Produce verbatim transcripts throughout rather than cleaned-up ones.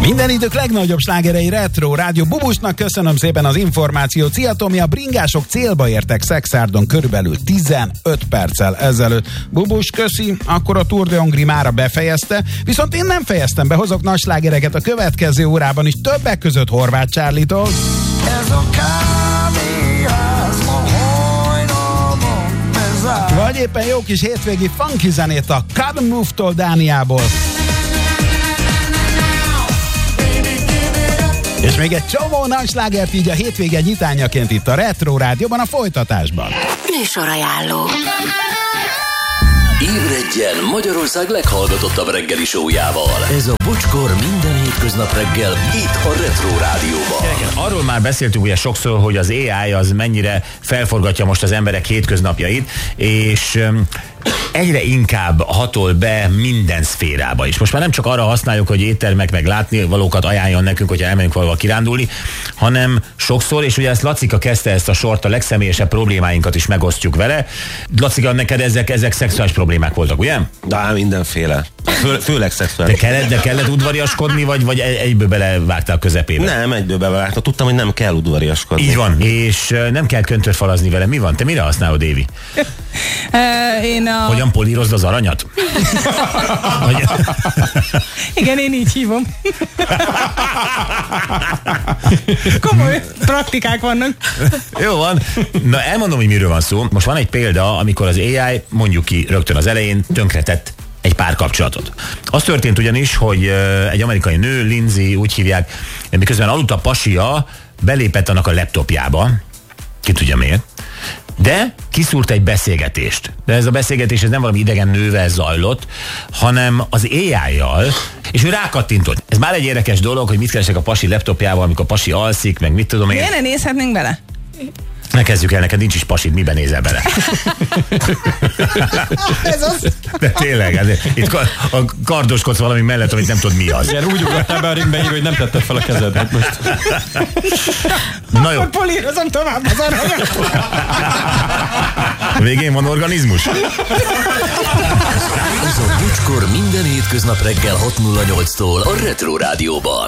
Minden idők legnagyobb slágerei Retro Rádió. Bubusnak köszönöm szépen az információt. Szia Tomi, a bringások célba értek Szexárdon körülbelül tizenöt perccel ezelőtt. Bubus, köszi, akkor a Tour de Hongrie mára befejezte, viszont én nem fejeztem be, hozok nagy slágereket a következő órában is, többek között Horváth Csárlitól. Ez a kávéház ma hajnalban bezár. Vagy éppen jó kis hétvégi funky zenét a Cotton Move-tól Dániából. És még egy csomó nagy slágert így a hétvége nyitányaként itt a Retro Rádióban, a folytatásban. Műsorajánló. Ébredjen Magyarország leghallgatottabb reggeli show-jával. Ez a Bocskor minden hétköznap reggel itt a Retro Rádióban. Arról már beszéltünk ugye sokszor, hogy az á i az mennyire felforgatja most az emberek hétköznapjait, és egyre inkább hatol be minden szférába is. Most már nem csak arra használjuk, hogy éttermek meg látnivalókat ajánljon nekünk, hogyha elmegyünk valahol kirándulni, hanem sokszor, és ugye ezt Lacika kezdte ezt a sort, a legszemélyesebb problémáinkat is megosztjuk vele. Lacika, neked ezek, ezek szexuális problémák voltak, ugye? De mindenféle. Fő, főleg szexuális. De kellett, de kellett udvariaskodni, vagy, vagy egyből belevágtál a közepébe? Nem, egyből belevágtam. Tudtam, hogy nem kell udvariaskodni. Így van. És nem kell köntörfalazni vele. Mi van? Te mire használod, Évi? Én a... Hogyan polírozd az aranyat? Hogy... Igen, én így hívom. Komoly praktikák vannak. Jó van. Na, elmondom, hogy miről van szó. Most van egy példa, amikor az á i, mondjuk ki rögtön az elején, tönkretett egy párkapcsolatot. Az történt ugyanis, hogy egy amerikai nő, Lindsay, úgy hívják, miközben aludt a pasia, belépett annak a laptopjába, ki tudja miért, de kiszúrt egy beszélgetést. De ez a beszélgetés ez nem valami idegen nővel zajlott, hanem az á i-jal, és ő rákattintott. Ez már egy érdekes dolog, hogy mit keresek a pasi laptopjával, amikor a pasi alszik, meg mit tudom én. Miért ne nézhetnénk bele? Ne kezdjük el, neked nincs is pasid, miben nézel bele? Ez az. De tényleg, itt a kardoskodsz valami mellett, amit nem tudod mi az. Igen, úgy ugrattál be a ringbe, hogy nem tetted fel a kezedet most. Na jó. Akkor polírozom tovább az aranyat. A végén van organizmus. Ez a Bocskor minden hétköznap reggel hat nulla nyolctól a Retro Rádióban.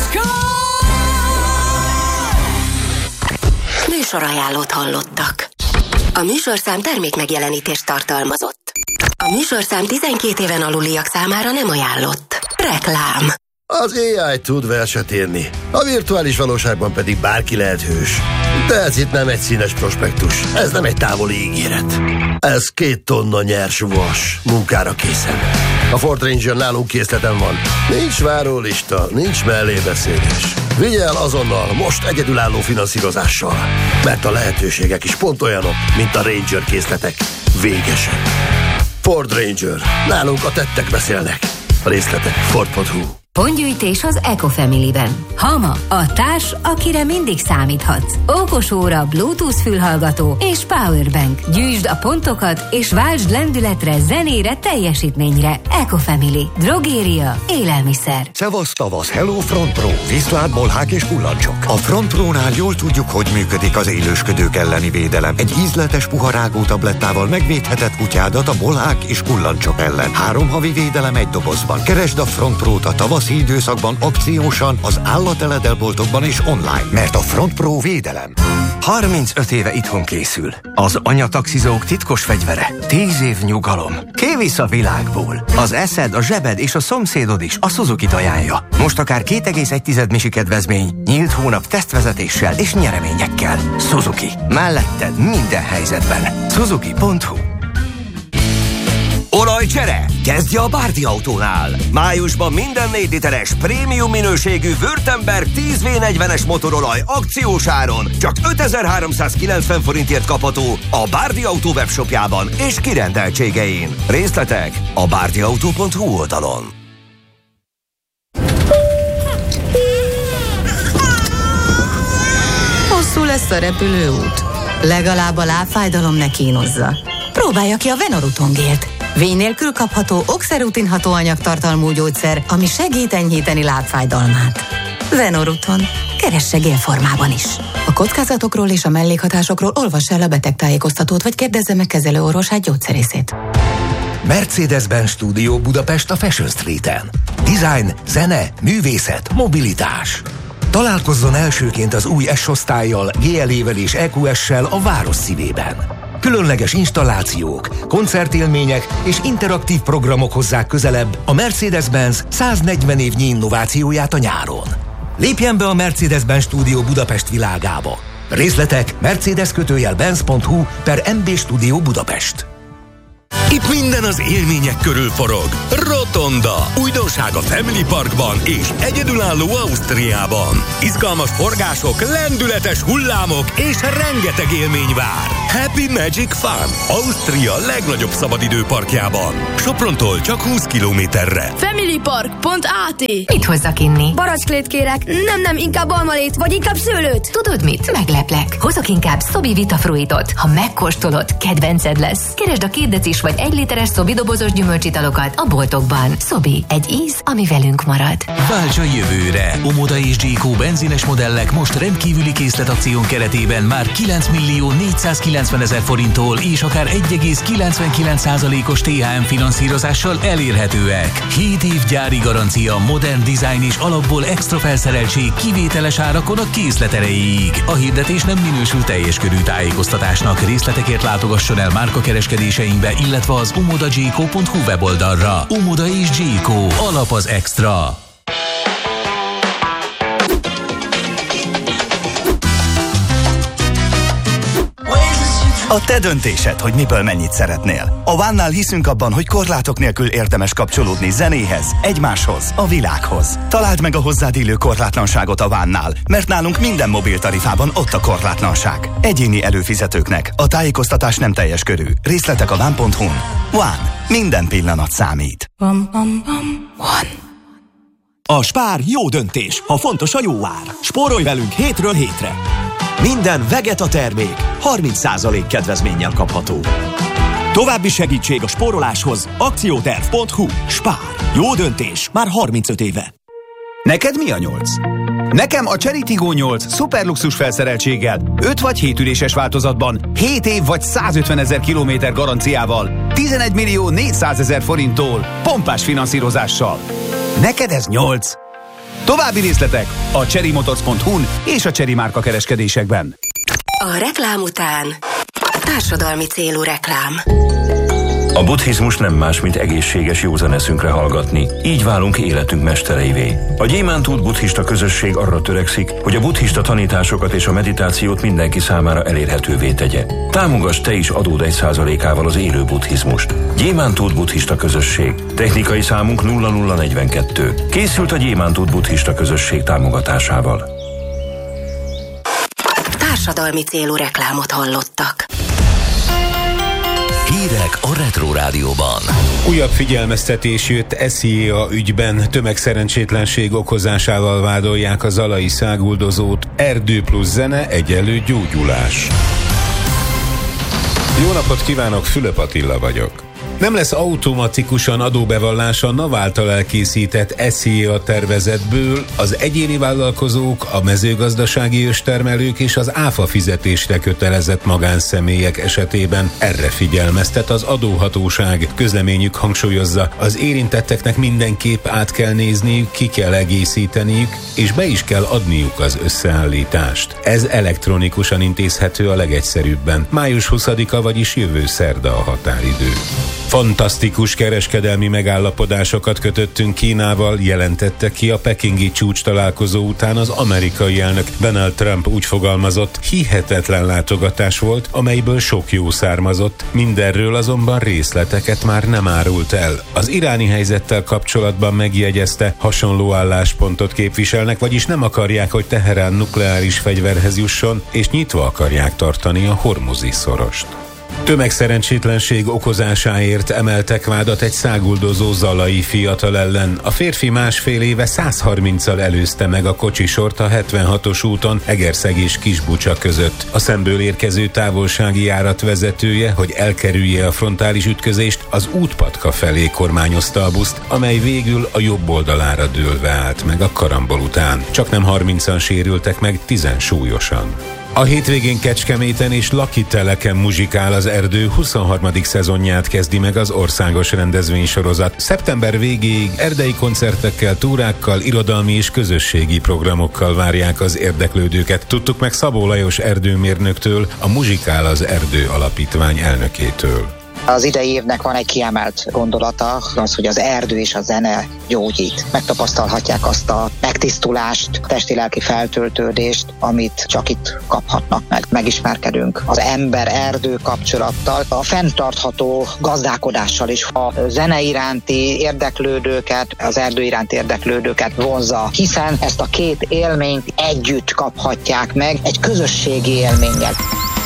Műsorajánlót hallottak. A műsorszám termék megjelenítést tartalmazott. A műsorszám tizenkét éven aluliak számára nem ajánlott. Reklám. Az á i tud verset írni, a virtuális valóságban pedig bárki lehet hős. De ez itt nem egy színes prospektus, ez nem egy távoli ígéret. Ez két tonna nyers vas, munkára készen. A Ford Ranger nálunk készleten van. Nincs várólista, nincs mellébeszélés. Vigyel azonnal, most egyedülálló finanszírozással. Mert a lehetőségek is pont olyanok, mint a Ranger készletek. Végesen. Ford Ranger. Nálunk a tettek beszélnek. A részletek ford pont hu. Pontgyűjtés az Ecofamily-ben. Hama, a társ, akire mindig számíthatsz. Okos óra, Bluetooth fülhallgató és powerbank. Gyűjtsd a pontokat és váltsd lendületre, zenére, teljesítményre. Ecofamily. Drogéria, élelmiszer. Szevasz tavasz, Hello Front Pro. Viszlát, bolhák és kullancsok. A Front Pro-nál jól tudjuk, hogy működik az élősködők elleni védelem. Egy ízletes puharágó tablettával megvédheted kutyádat a bolhák és kullancsok ellen. Három havi védelem egy dobozban. Keresd a Front Pro-t a tavasz időszakban akciósan az állateledelboltokban és online, mert a Front Pro védelem. harmincöt éve itthon készül. Az anyataxizók titkos fegyvere. tíz év nyugalom. Kivisz a világból. Az eszed, a zsebed és a szomszédod is a Suzuki-t ajánlja. Most akár két egész egy misi kedvezmény, nyílt hónap tesztvezetéssel és nyereményekkel. Suzuki. Melletted minden helyzetben. Suzuki pont hu. Olajcsere! Kezdje a Bárdi Autónál! Májusban minden négy literes prémium minőségű Württemberg tíz vé negyvenes motorolaj akciós áron csak ötezer-háromszázkilencven forintért kapható a Bárdi Autó webshopjában és kirendeltségein. Részletek a bárdiautó pont hu oldalon. Hosszú lesz a repülőút. Legalább a lábfájdalom ne kínozza. Próbálja ki a Venoruton gélt. Vény nélkül kapható oxerutin hatóanyagtartalmú gyógyszer, ami segít enyhíteni lábfájdalmát. Venoruton. Keresse gélformában is. A kockázatokról és a mellékhatásokról olvass el a betegtájékoztatót, vagy kérdezze meg kezelőorvosát, gyógyszerészét. Mercedes-Benz Studio Budapest a Fashion Streeten. Design, zene, művészet, mobilitás. Találkozzon elsőként az új S-osztállyal, gé el é-vel és é kú es-sel a város szívében. Különleges installációk, koncertélmények és interaktív programok hozzák közelebb a Mercedes-Benz száznegyven évnyi innovációját a nyáron. Lépjen be a Mercedes-Benz Stúdió Budapest világába. Részletek mercedes kötőjel benz pont hu per em bé Stúdió Budapest. Itt minden az élmények körül forog. Rotonda. Újdonság a Family Parkban és egyedülálló Ausztriában. Izgalmas forgások, lendületes hullámok és rengeteg élmény vár. Happy Magic Fun. Ausztria legnagyobb szabadidőparkjában. Soprontól csak húsz kilométerre. familypark pont á té. Mit hozzak inni? Baracsklét kérek. Nem, nem, inkább almalét, vagy inkább szőlőt. Tudod mit? Megleplek. Hozok inkább Szobi Vitafruitot. Ha megkóstolod, kedvenced lesz. Keresd a két decis vagy egy literes Szobi dobozos gyümölcsitalokat a boltokban. Szobi, egy íz, ami velünk marad. Válts a jövőre! Omoda és Gyékó benzines modellek most rendkívüli készletakción keretében már kilenc millió négyszázkilencven ezer forinttól és akár egy egész kilencvenkilenc százalékos té há em finanszírozással elérhetőek. hét év gyári garancia, modern design és alapból extra felszereltség kivételes árakon a készlet erejéig. A hirdetés nem minősül teljes körű tájékoztatásnak. Részletekért látogasson el márkakereskedéseinkbe, illetve az omoda gyékó pont hu weboldalra. Omoda és Gyékó. Alap az extra. A te döntésed, hogy miből mennyit szeretnél. A One-nál hiszünk abban, hogy korlátok nélkül érdemes kapcsolódni zenéhez, egymáshoz, a világhoz. Találd meg a hozzád illő korlátlanságot a One-nál, mert nálunk minden mobiltarifában ott a korlátlanság. Egyéni előfizetőknek a tájékoztatás nem teljes körű. Részletek a one pont hu-n. One. Minden pillanat számít. Bam, bam, bam. One. A Spár jó döntés, ha fontos a jó ár. Spórolj velünk hétről hétre. Minden Vegeta termék harminc százalék kedvezménnyel kapható. További segítség a spóroláshoz akcióterv pont hu. Spár. Jó döntés már harmincöt éve. Neked mi a nyolc? Nekem a Cherry Tiggo nyolc szuperluxus felszereltséggel, öt vagy hét üléses változatban, hét év vagy százötven ezer kilométer garanciával, tizenegy millió négyszázezer forinttól, pompás finanszírozással. Neked ez nyolc. További részletek a cherry motors pont hu-n és a Cherry márka kereskedésekben. A reklám után társadalmi célú reklám. A buddhizmus nem más, mint egészséges józan eszünkre hallgatni. Így válunk életünk mestereivé. A Gyémántút buddhista közösség arra törekszik, hogy a buddhista tanításokat és a meditációt mindenki számára elérhetővé tegye. Támogass te is adód egy százalékával az élő buddhizmust. Gyémántút buddhista közösség. Technikai számunk nulla nulla negyvenkettő. Készült a Gyémántút buddhista közösség támogatásával. Társadalmi célú reklámot hallottak. Hírek a Retro Rádióban. Újabb figyelmeztetés jött es zé á ügyben. Tömegszerencsétlenség okozásával vádolják a zalai száguldozót. Erdő plusz zene egyenlő gyógyulás. Jó napot kívánok, Fülöp Attila vagyok. Nem lesz automatikusan adóbevallás a NAV által elkészített es zé á tervezetből, az egyéni vállalkozók, a mezőgazdasági őstermelők és az áfa fizetésre kötelezett magánszemélyek esetében. Erre figyelmeztet az adóhatóság. Közleményük hangsúlyozza, az érintetteknek mindenképp át kell nézniük, ki kell egészíteniük, és be is kell adniuk az összeállítást. Ez elektronikusan intézhető a legegyszerűbben. május huszadika, vagyis jövő szerda a határidő. Fantasztikus kereskedelmi megállapodásokat kötöttünk Kínával, jelentette ki a pekingi csúcs találkozó után az amerikai elnök. Donald Trump úgy fogalmazott, hihetetlen látogatás volt, amelyből sok jó származott, mindenről azonban részleteket már nem árult el. Az iráni helyzettel kapcsolatban megjegyezte, hasonló álláspontot képviselnek, vagyis nem akarják, hogy Teherán nukleáris fegyverhez jusson, és nyitva akarják tartani a Hormuzi szorost. Tömegszerencsétlenség okozásáért emeltek vádat egy száguldozó zalai fiatal ellen. A férfi másfél éve százharminccal előzte meg a kocsisort a hetvenhatos úton Egerszeg és Kisbucsa között. A szemből érkező távolsági járat vezetője, hogy elkerülje a frontális ütközést, az útpatka felé kormányozta a buszt, amely végül a jobb oldalára dőlve állt meg a karambol után. Csaknem harmincan sérültek meg, tizen súlyosan. A hétvégén Kecskeméten és Lakiteleken muzsikál az erdő huszonharmadik szezonját kezdi meg az országos rendezvénysorozat. Szeptember végéig erdei koncertekkel, túrákkal, irodalmi és közösségi programokkal várják az érdeklődőket. Tudtuk meg Szabó Lajos erdőmérnöktől, a Muzsikál az Erdő Alapítvány elnökétől. Az idei évnek van egy kiemelt gondolata, az, hogy az erdő és a zene gyógyít. Megtapasztalhatják azt a megtisztulást, testi-lelki feltöltődést, amit csak itt kaphatnak meg. Megismerkedünk az ember-erdő kapcsolattal, a fenntartható gazdálkodással is. A zene iránti érdeklődőket, az erdő iránti érdeklődőket vonzza, hiszen ezt a két élményt együtt kaphatják meg, egy közösségi élménnyel.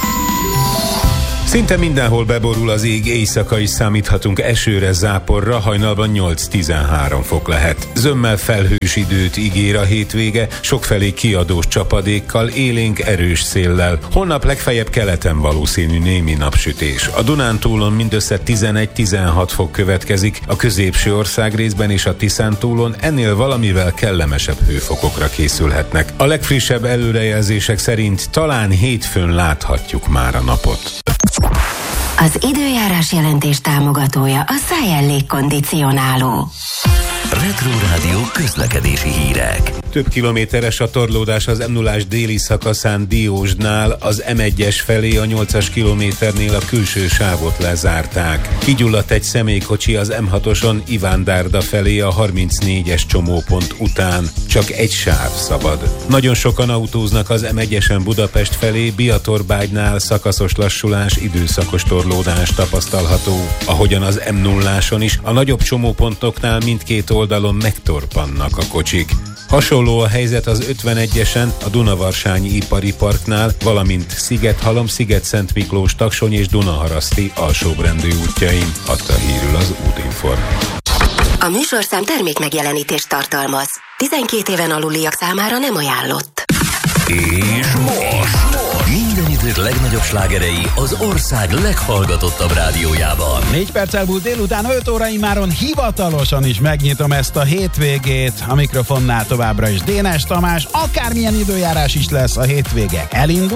Szinte mindenhol beborul az ég, éjszaka is számíthatunk esőre, záporra, hajnalban nyolc-tizenhárom fok lehet. Zömmel felhős időt ígér a hétvége, sokfelé kiadós csapadékkal, élénk erős széllel. Holnap legfeljebb keleten valószínű némi napsütés. A Dunántúlon mindössze tizenegy-tizenhat fok következik, a középső országrészben és a Tiszántúlon ennél valamivel kellemesebb hőfokokra készülhetnek. A legfrissebb előrejelzések szerint talán hétfőn láthatjuk már a napot. Az időjárás jelentés támogatója a Szájel légkondicionáló. Retro Rádió közlekedési hírek. Több kilométeres a torlódás az em nullás déli szakaszán Diósdnál, az em egyes felé a nyolcas kilométernél a külső sávot lezárták. Kigyulladt egy személykocsi az em hatoson Ivándárda felé a harmincnégyes csomópont után. Csak egy sáv szabad. Nagyon sokan autóznak az em egyesen Budapest felé, Biatorbágynál szakaszos lassulás, időszakos torlódás tapasztalható. Ahogyan az em nulláson is, a nagyobb csomópontoknál mindkét oldalon megtorpannak a kocsik. Hasonló a helyzet az ötvenegyesen a Dunavarsányi Ipari Parknál, valamint Szigethalom, Sziget-Szent Miklós, Taksony és Dunaharaszti alsóbrendű útjain, adta hírül az Útinform. A műsorszám termék megjelenítést tartalmaz. tizenkét éven aluliak számára nem ajánlott. És most minden idők legnagyobb slágerei az ország leghallgatottabb rádiójában. Négy perc elmúlt délután öt óra, immáron hivatalosan is megnyitom ezt a hétvégét. A mikrofonnál továbbra is Dénes Tamás. Akármilyen időjárás is lesz, a hétvége elindul.